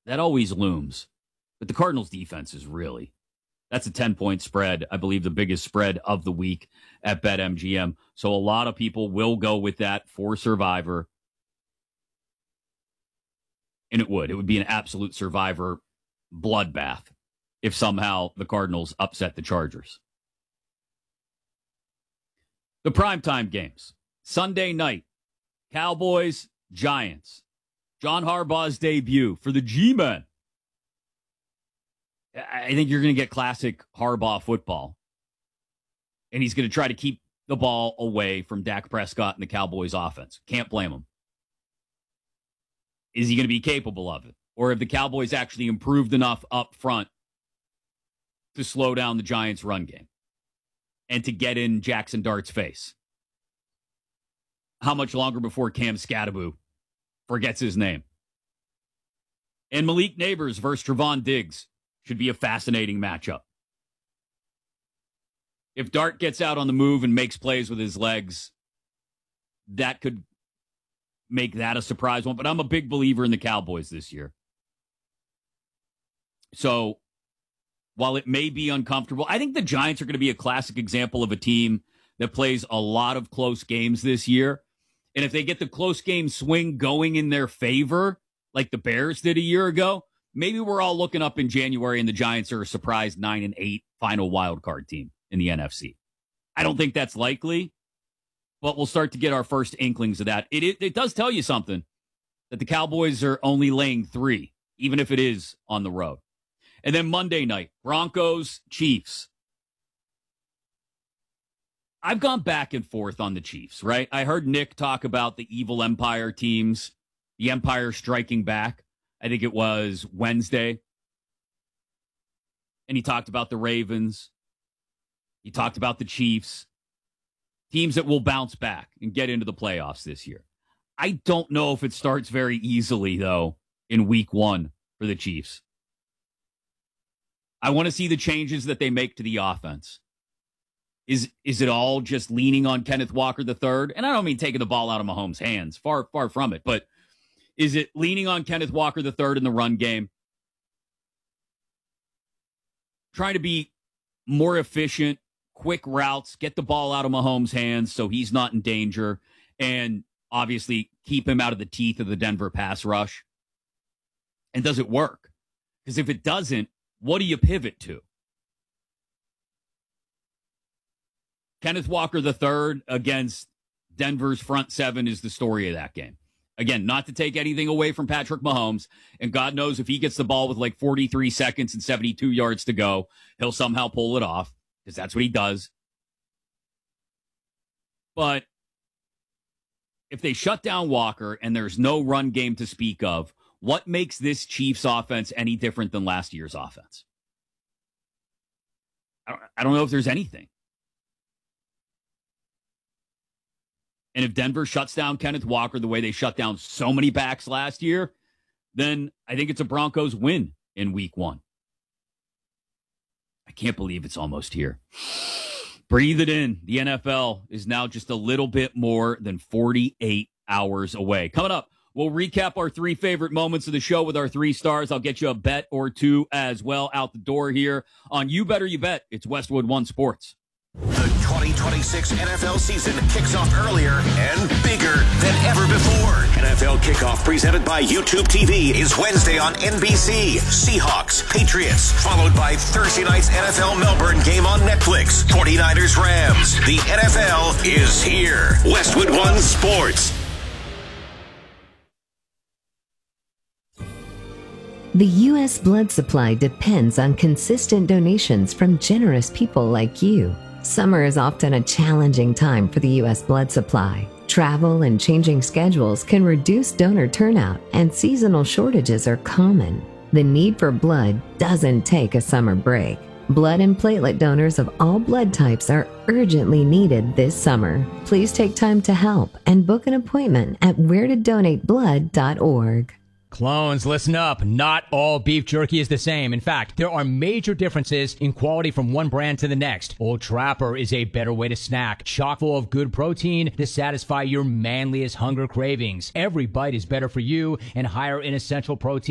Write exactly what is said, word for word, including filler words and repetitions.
That always looms. But the Cardinals' defense is really, that's a ten-point spread, I believe the biggest spread of the week at BetMGM. So a lot of people will go with that for Survivor. And it would. It would be an absolute Survivor bloodbath if somehow the Cardinals upset the Chargers. The primetime games. Sunday night, Cowboys, Giants. John Harbaugh's debut for the G-Men. I think you're going to get classic Harbaugh football. And he's going to try to keep the ball away from Dak Prescott and the Cowboys offense. Can't blame him. Is he going to be capable of it? Or have the Cowboys actually improved enough up front to slow down the Giants' run game and to get in Jackson Dart's face? How much longer before Cam Scattaboo forgets his name? And Malik Neighbors versus Trevon Diggs should be a fascinating matchup. If Dart gets out on the move and makes plays with his legs, that could make that a surprise one. But I'm a big believer in the Cowboys this year. So while it may be uncomfortable, I think the Giants are going to be a classic example of a team that plays a lot of close games this year. And if they get the close game swing going in their favor, like the Bears did a year ago, maybe we're all looking up in January and the Giants are a surprise nine and eight final wild card team in the N F C. I don't think that's likely, but we'll start to get our first inklings of that. It, it, it does tell you something that the Cowboys are only laying three, even if it is on the road. And then Monday night, Broncos, Chiefs. I've gone back and forth on the Chiefs, right? I heard Nick talk about the evil Empire teams, the Empire striking back. I think it was Wednesday. And he talked about the Ravens. He talked about the Chiefs. Teams that will bounce back and get into the playoffs this year. I don't know if it starts very easily, though, in week one for the Chiefs. I want to see the changes that they make to the offense. Is is it all just leaning on Kenneth Walker the third? And I don't mean taking the ball out of Mahomes' hands. Far, far from it. But is it leaning on Kenneth Walker the third in the run game? Trying to be more efficient, quick routes, get the ball out of Mahomes' hands so he's not in danger, and obviously keep him out of the teeth of the Denver pass rush. And does it work? Because if it doesn't, what do you pivot to? Kenneth Walker the third against Denver's front seven is the story of that game. Again, not to take anything away from Patrick Mahomes, and God knows if he gets the ball with like forty-three seconds and seventy-two yards to go, he'll somehow pull it off, because that's what he does. But if they shut down Walker and there's no run game to speak of, what makes this Chiefs offense any different than last year's offense? I don't, I don't know if there's anything. And if Denver shuts down Kenneth Walker the way they shut down so many backs last year, then I think it's a Broncos win in week one. I can't believe it's almost here. Breathe it in. The N F L is now just a little bit more than forty-eight hours away. Coming up, we'll recap our three favorite moments of the show with our three stars. I'll get you a bet or two as well out the door here on You Better You Bet. It's Westwood One Sports. The twenty twenty-six N F L season kicks off earlier and bigger than ever before. N F L Kickoff presented by YouTube T V is Wednesday on N B C. Seahawks, Patriots, followed by Thursday night's N F L Melbourne game on Netflix. forty-niners, Rams. The N F L is here. Westwood One Sports. The U S blood supply depends on consistent donations from generous people like you. Summer is often a challenging time for the U S blood supply. Travel and changing schedules can reduce donor turnout, and seasonal shortages are common. The need for blood doesn't take a summer break. Blood and platelet donors of all blood types are urgently needed this summer. Please take time to help and book an appointment at where to donate blood dot org. Clones, listen up. Not all beef jerky is the same. In fact, there are major differences in quality from one brand to the next. Old Trapper is a better way to snack, chock full of good protein to satisfy your manliest hunger cravings. Every bite is better for you and higher in essential protein.